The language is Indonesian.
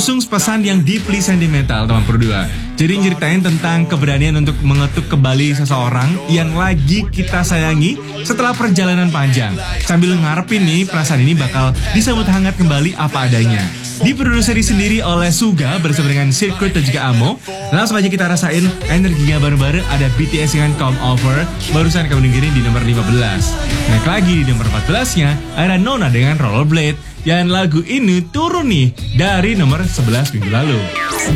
mengusung pesan yang deeply sentimental teman berdua. Jadi nyeritain tentang keberanian untuk mengetuk kembali seseorang yang lagi kita sayangi setelah perjalanan panjang. Sambil ngarepin nih perasaan ini bakal disambut hangat kembali apa adanya. Diproduseri sendiri oleh Suga bersama dengan Circuit dan juga Amo. Langsung aja kita rasain energinya bareng-bareng. Ada BTS dengan Come Over, barusan kamu dengerin di nomor 15. Naik lagi di nomor 14-nya ada Nona dengan Rollerblade. Dan lagu ini turun nih dari nomor 11 minggu lalu.